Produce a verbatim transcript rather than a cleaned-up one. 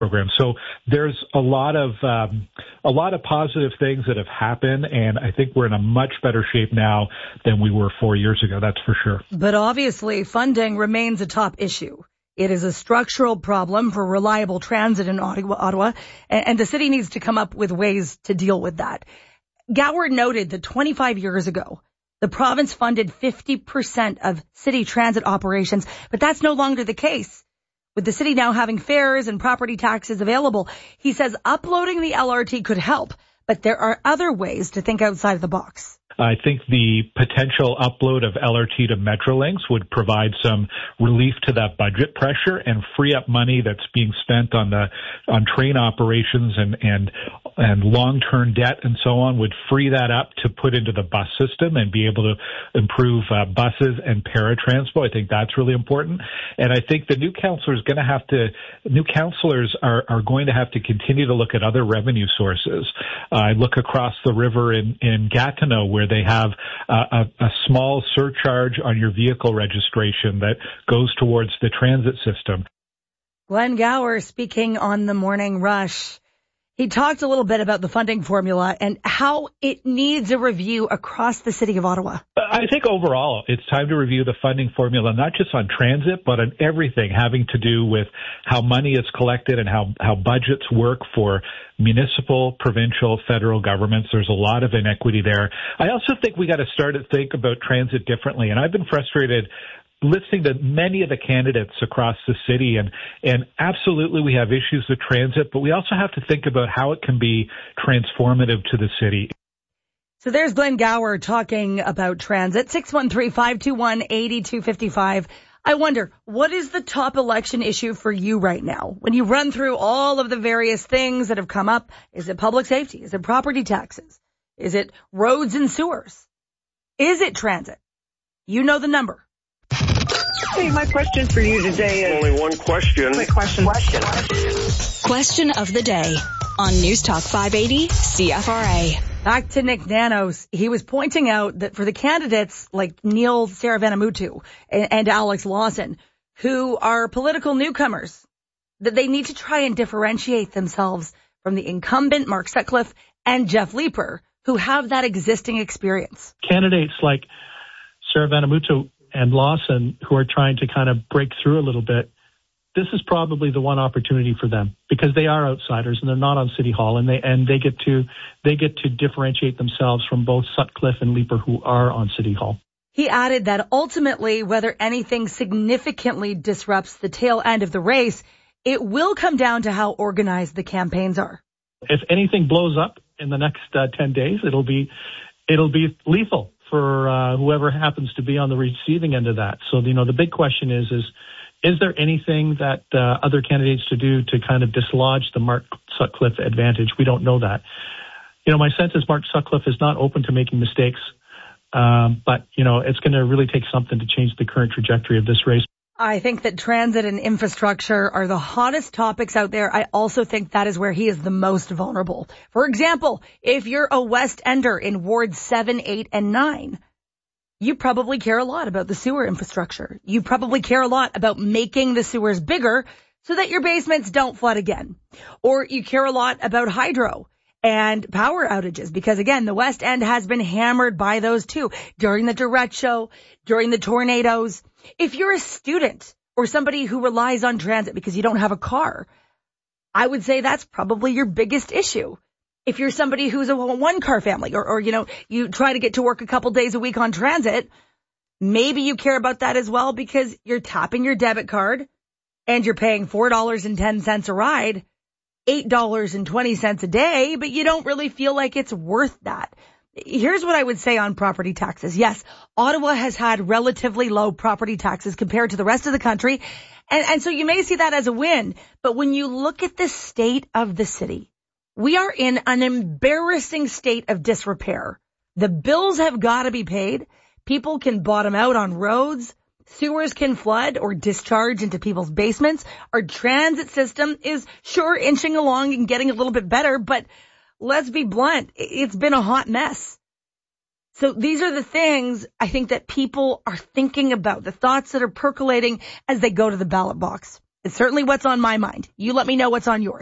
program. So there's a lot of um, a lot of positive things that have happened, and I think we're in a much better shape now than we were four years ago. That's for sure. But obviously, funding remains a top issue. It is a structural problem for reliable transit in Ottawa, and the city needs to come up with ways to deal with that. Gower noted that twenty-five years ago, the province funded fifty percent of city transit operations, but that's no longer the case. With the city now having fares and property taxes available, he says uploading the L R T could help, but there are other ways to think outside of the box. I think the potential upload of L R T to Metrolinx would provide some relief to that budget pressure and free up money that's being spent on the on train operations and and and long-term debt and so on, would free that up to put into the bus system and be able to improve uh, buses and paratransport. I think that's really important. And I think the new councillor is going to have to, new councillors are, are going to have to continue to look at other revenue sources. Uh, I look across the river in, in Gatineau, where they have uh, a, a small surcharge on your vehicle registration that goes towards the transit system. Glenn Gower speaking on the Morning Rush. He talked a little bit about the funding formula and how it needs a review across the city of Ottawa. I think overall it's time to review the funding formula, not just on transit, but on everything having to do with how money is collected and how, how budgets work for municipal, provincial, federal governments. There's a lot of inequity there. I also think we got to start to think about transit differently. And I've been frustrated listening to many of the candidates across the city, and, and absolutely we have issues with transit, but we also have to think about how it can be transformative to the city. So there's Glenn Gower talking about transit. six one three, five two one, eight two five five. I wonder, what is the top election issue for you right now? When you run through all of the various things that have come up, is it public safety? Is it property taxes? Is it roads and sewers? Is it transit? You know the number. Hey, my question for you today is... Only one question. Quick question. Question. Question of the day on News Talk five eighty C F R A. Back to Nick Nanos. He was pointing out that for the candidates like Neil Saravanamuttu and, and Alex Lawson, who are political newcomers, that they need to try and differentiate themselves from the incumbent Mark Sutcliffe and Jeff Leeper, who have that existing experience. Candidates like Saravanamuttu and Lawson, who are trying to kind of break through a little bit, this is probably the one opportunity for them, because they are outsiders and they're not on City Hall, and they and they get to they get to differentiate themselves from both Sutcliffe and Leeper, who are on City Hall. He added that ultimately, whether anything significantly disrupts the tail end of the race, it will come down to how organized the campaigns are. If anything blows up in the next uh, ten days, it'll be it'll be lethal for uh, whoever happens to be on the receiving end of that. So, you know, the big question is, is, is there anything that uh, other candidates to do to kind of dislodge the Mark Sutcliffe advantage? We don't know that. You know, my sense is Mark Sutcliffe is not open to making mistakes, um, but, you know, it's going to really take something to change the current trajectory of this race. I think that transit and infrastructure are the hottest topics out there. I also think that is where he is the most vulnerable. For example, if you're a West Ender in Wards seven, eight, and nine, you probably care a lot about the sewer infrastructure. You probably care a lot about making the sewers bigger so that your basements don't flood again. Or you care a lot about hydro and power outages, because again, the West End has been hammered by those too during the derecho, during the tornadoes. If you're a student or somebody who relies on transit because you don't have a car, I would say that's probably your biggest issue. If you're somebody who's a one-car family, or, or, you know, you try to get to work a couple days a week on transit, maybe you care about that as well, because you're tapping your debit card and you're paying four dollars and ten cents a ride, eight dollars and twenty cents a day, but you don't really feel like it's worth that. Here's what I would say on property taxes. Yes, Ottawa has had relatively low property taxes compared to the rest of the country. And, and so you may see that as a win. But when you look at the state of the city, we are in an embarrassing state of disrepair. The bills have got to be paid. People can bottom out on roads. Sewers can flood or discharge into people's basements. Our transit system is sure inching along and getting a little bit better, but let's be blunt, it's been a hot mess. So these are the things I think that people are thinking about, the thoughts that are percolating as they go to the ballot box. It's certainly what's on my mind. You let me know what's on yours.